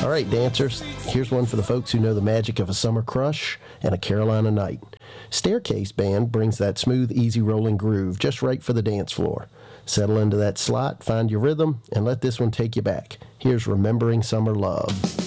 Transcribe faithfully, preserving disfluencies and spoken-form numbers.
All right, dancers, here's one for the folks who know the magic of a summer crush and a Carolina night. Staircase Band brings that smooth, easy rolling groove just right for the dance floor. Settle into that slot, find your rhythm, and let this one take you back. Here's Remembering Summer Love.